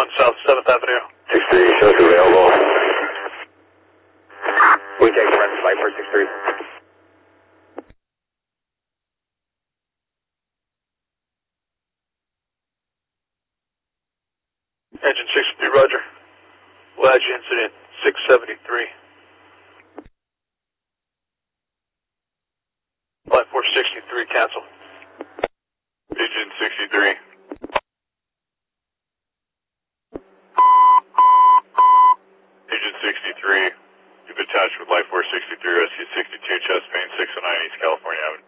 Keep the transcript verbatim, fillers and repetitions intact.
one South seventh Avenue. six three, shows available. We take the rest of Life four six three. Engine sixty-three, roger. Ledge incident six seventy-three. Life four sixty-three, cancel. Engine sixty-three. Engine sixty-three. You've attached with Life four sixty-three, rescue sixty-two, chest pain, six oh nine East California Avenue.